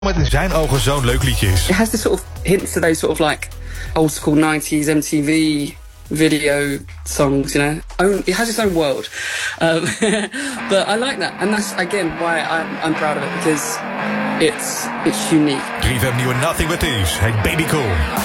Wat in zijn ogen zo'n leuk liedje is. It has this sort of hints to those sort of like old school 90s MTV video songs, you know. It has its own world. But I like that. And that's, again, why I'm proud of it. Because it's unique. 3FM nieuwe Nothing But Thieves heet Baby Cool.